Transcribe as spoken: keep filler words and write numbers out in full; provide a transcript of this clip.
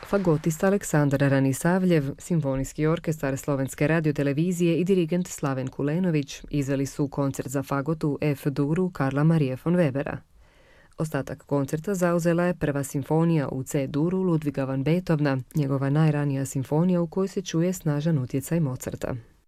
Fagotista Aleksandar Ranisavljev, Simfonijski orkestar Slovenske radiotelevizije i dirigent Slaven Kulenović izveli su koncert za fagotu F-duru Karla Marije von Webera. Ostatak koncerta zauzela je prva simfonija u C-duru Ludviga van Beethovna, njegova najranija simfonija u kojoj se čuje snažan utjecaj Mozarta.